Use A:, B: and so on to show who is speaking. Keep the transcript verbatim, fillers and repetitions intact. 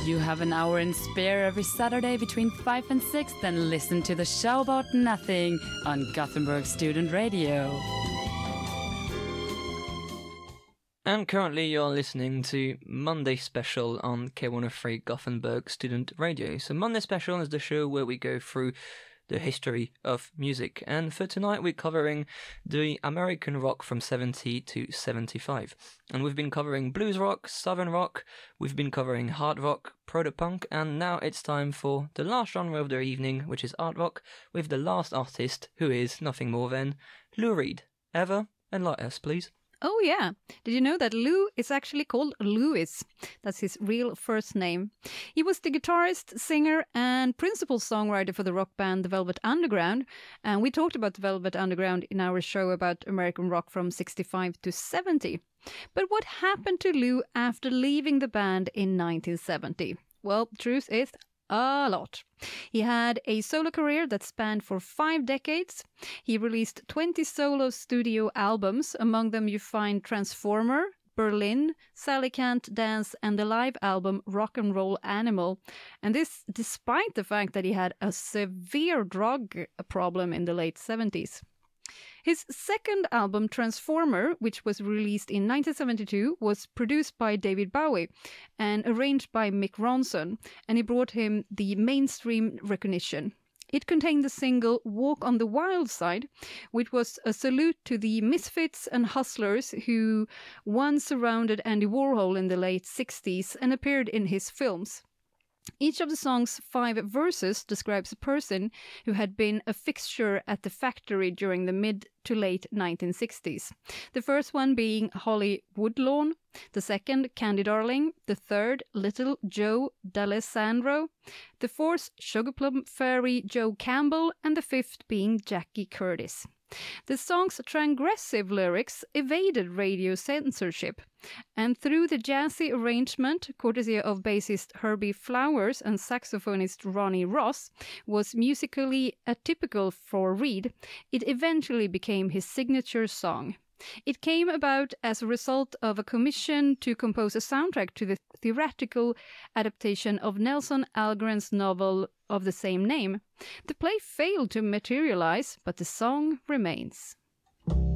A: You have an hour in spare every Saturday between five and six, then listen to the show about nothing on Gothenburg Student Radio.
B: And currently you're listening to Monday Special on K one oh three Gothenburg Student Radio. So Monday Special is the show where we go through the history of music. And for tonight we're covering the American rock from seventy to seventy-five. And we've been covering blues rock, southern rock, we've been covering hard rock, proto-punk, and now it's time for the last genre of the evening, which is art rock, with the last artist, who is nothing more than Lou Reed. Eva, enlighten us, please.
C: Oh yeah, did you know that Lou is actually called Louis? That's his real first name. He was the guitarist, singer and principal songwriter for the rock band The Velvet Underground, and we talked about The Velvet Underground in our show about American rock from sixty-five to seventy. But what happened to Lou after leaving the band in nineteen seventy? Well, truth is, a lot. He had a solo career that spanned for five decades. He released twenty solo studio albums. Among them you find Transformer, Berlin, Sally Can't Dance, and the live album Rock and Roll Animal. And this despite the fact that he had a severe drug problem in the late seventies. His second album, Transformer, which was released in nineteen seventy-two, was produced by David Bowie and arranged by Mick Ronson, and it brought him the mainstream recognition. It contained the single Walk on the Wild Side, which was a salute to the misfits and hustlers who once surrounded Andy Warhol in the late sixties and appeared in his films. Each of the song's five verses describes a person who had been a fixture at the factory during the mid to late nineteen sixties. The first one being Holly Woodlawn, the second Candy Darling, the third Little Joe D'Alessandro, the fourth Sugarplum Fairy Joe Campbell, and the fifth being Jackie Curtis. The song's transgressive lyrics evaded radio censorship, and through the jazzy arrangement, courtesy of bassist Herbie Flowers and saxophonist Ronnie Ross, was musically atypical for Reed, it eventually became his signature song. It came about as a result of a commission to compose a soundtrack to the theatrical adaptation of Nelson Algren's novel of the same name. The play failed to materialize, but the song remains.